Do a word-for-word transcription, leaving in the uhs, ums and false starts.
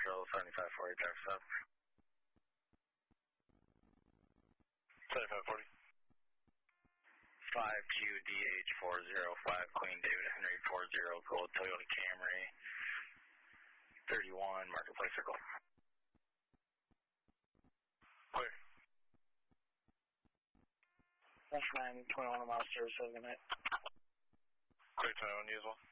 Central, seventy-five forty, drive up. seventy-five forty. five Q D H four zero five, Queen David Henry four zero, gold Toyota Camry, thirty-one, Marketplace Circle. Clear. That's nine twenty-one miles service, have a good night. Clear twenty-one, you as well.